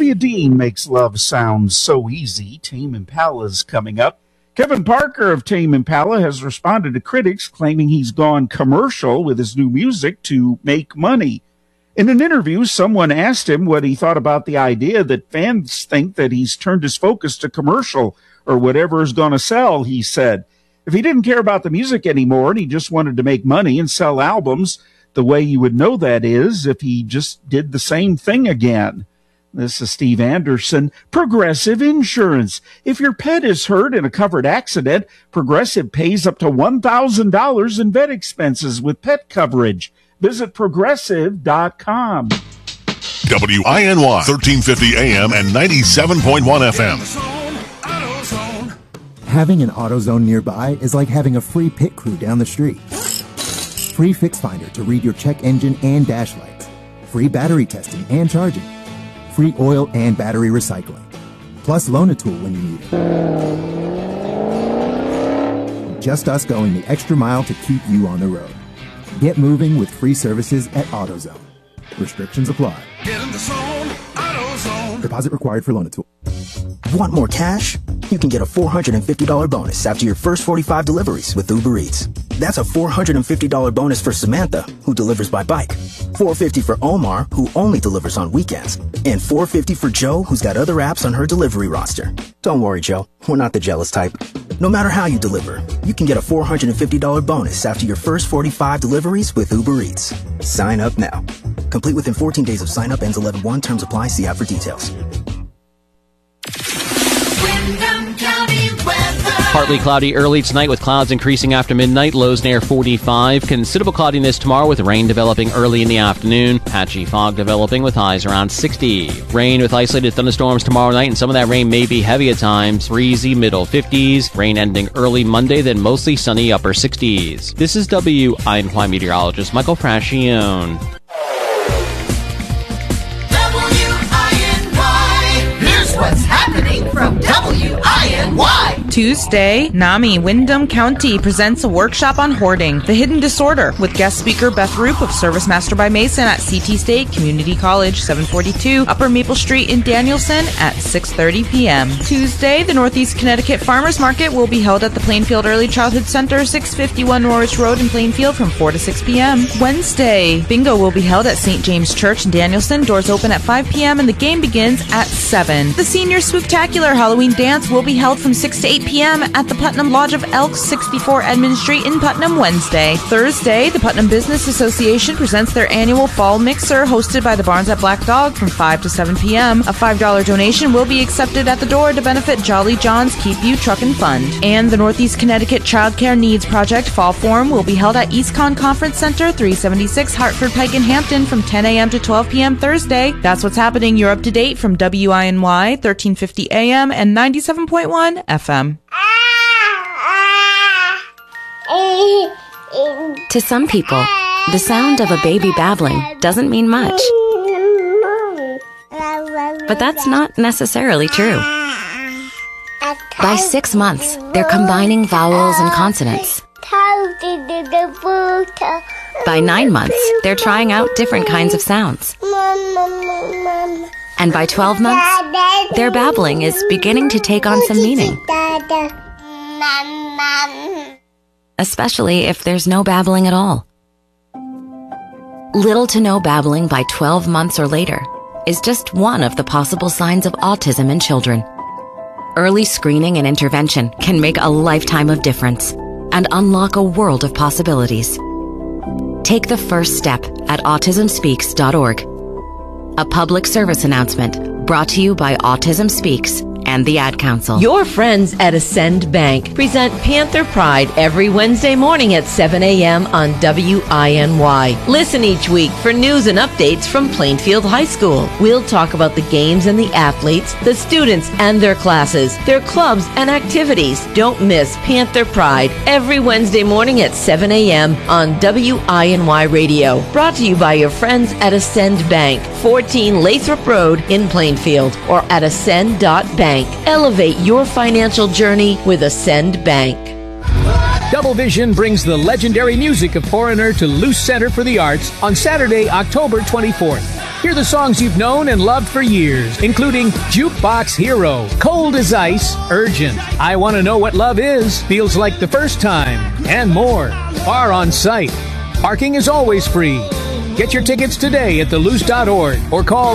Olivia Dean makes love sound so easy. Tame Impala's coming up. Kevin Parker of Tame Impala has responded to critics claiming he's gone commercial with his new music to make money. In an interview, someone asked him what he thought about the idea that fans think that he's turned his focus to commercial or whatever is going to sell. He said if he didn't care about the music anymore and he just wanted to make money and sell albums, the way you would know that is if he just did the same thing again. This is Steve Anderson. Progressive Insurance. If your pet is hurt in a covered accident, Progressive pays up to $1,000 in vet expenses with pet coverage. Visit Progressive.com. WINY 1350 AM and 97.1 FM. Having an AutoZone nearby is like having a free pit crew down the street. Free Fix Finder to read your check engine and dash lights. Free battery testing and charging. Free oil and battery recycling. Plus loan a tool when you need it. Just us going the extra mile to keep you on the road. Get moving with free services at AutoZone. Restrictions apply. Get in the zone, AutoZone. Deposit required for loan a tool. Want more cash? You can get a $450 bonus after your first 45 deliveries with Uber Eats. That's a $450 bonus for Samantha, who delivers by bike. $450 for Omar, who only delivers on weekends. And $450 for Joe, who's got other apps on her delivery roster. Don't worry, Joe. We're not the jealous type. No matter how you deliver, you can get a $450 bonus after your first 45 deliveries with Uber Eats. Sign up now. Complete within 14 days of sign up. Ends 11/1. Terms apply. See app for details. Windham County weather. Partly cloudy early tonight with clouds increasing after midnight. Lows near 45. Considerable cloudiness tomorrow with rain developing early in the afternoon. Patchy fog developing with highs around 60. Rain with isolated thunderstorms tomorrow night, and some of that rain may be heavy at times. Breezy middle 50s. Rain ending early Monday, then mostly sunny upper 60s. This is WINY meteorologist Michael Frascione. Here's what's happening from WINY. Tuesday, NAMI Windham County presents a workshop on hoarding, the hidden disorder, with guest speaker Beth Roop of Service Master by Mason at CT State Community College, 742 Upper Maple Street in Danielson at 6:30 p.m. Tuesday, the Northeast Connecticut Farmers Market will be held at the Plainfield Early Childhood Center, 651 Norwich Road in Plainfield from 4 to 6 p.m. Wednesday, bingo will be held at St. James Church in Danielson. Doors open at 5 p.m. and the game begins at 7. The Senior Spooktacular Halloween Dance will be held from 6 to 8 p.m. at the Putnam Lodge of Elks, 64 Edmund Street in Putnam Wednesday. Thursday, the Putnam Business Association presents their annual Fall Mixer hosted by the Barns at Black Dog from 5 to 7 p.m. A $5 donation will be accepted at the door to benefit Jolly John's Keep You Truckin' Fund. And the Northeast Connecticut Child Care Needs Project Fall Forum will be held at EastCon Conference Center, 376 Hartford Pike in Hampton from 10 a.m. to 12 p.m. Thursday. That's what's happening. You're up to date from WINY 1350 AM and 97.1 FM. To some people, the sound of a baby babbling doesn't mean much. But that's not necessarily true. By 6 months, they're combining vowels and consonants. By 9 months, they're trying out different kinds of sounds. And by 12 months, their babbling is beginning to take on some meaning. Especially if there's no babbling at all. Little to no babbling by 12 months or later is just one of the possible signs of autism in children. Early screening and intervention can make a lifetime of difference and unlock a world of possibilities. Take the first step at autismspeaks.org. A public service announcement brought to you by Autism Speaks and the Ad Council. Your friends at Ascend Bank present Panther Pride every Wednesday morning at 7 a.m. on WINY. Listen each week for news and updates from Plainfield High School. We'll talk about the games and the athletes, the students and their classes, their clubs and activities. Don't miss Panther Pride every Wednesday morning at 7 a.m. on WINY Radio. Brought to you by your friends at Ascend Bank, 14 Lathrop Road in Plainfield, or at ascend.bank. Elevate your financial journey with Ascend Bank. Double Vision brings the legendary music of Foreigner to Luce Center for the Arts on Saturday, October 24th. Hear the songs you've known and loved for years, including Jukebox Hero, Cold as Ice, Urgent, I Want to Know What Love Is, Feels Like the First Time, and more. Bar on site. Parking is always free. Get your tickets today at theloose.org or call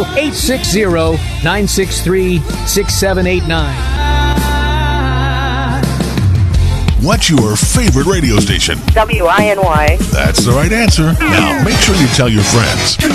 860-963-6789. What's your favorite radio station? WINY. That's the right answer. Now, make sure you tell your friends.